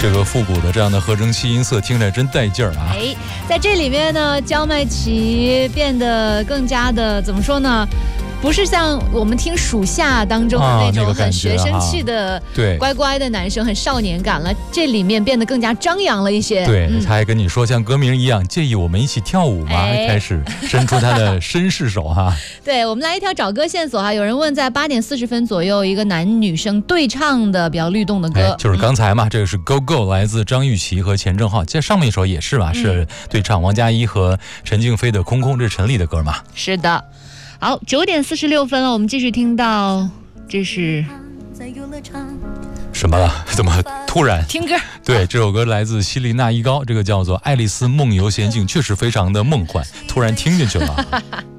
这个复古的这样的合成器音色听起来真带劲儿啊！ 哎，在这里面呢，焦麦琪变得更加的怎么说呢？不是像我们听暑夏当中的那种很学生气的乖乖的男生，很少年感了。这里面变得更加张扬了一些。 对，他还跟你说像歌名一样，介意我们一起跳舞吗？开始伸出他的绅士手哈。 对，我们来一条找歌线索哈。有人问，在8点40分左右，一个男女生对唱的比较律动的歌， 就是刚才嘛，这个是 Go Go， 来自张雨绮和钱正浩。这上面一首也是吧，是对唱王嘉怡和陈静飞的《空空》，这是陈粒的歌嘛？ 是的。好，9点46分了，我们继续听到，这是什么了？怎么突然听歌？ 对，这首歌来自希利娜依高，这个叫做《爱丽丝梦游仙境》，确实非常的梦幻，突然听进去了。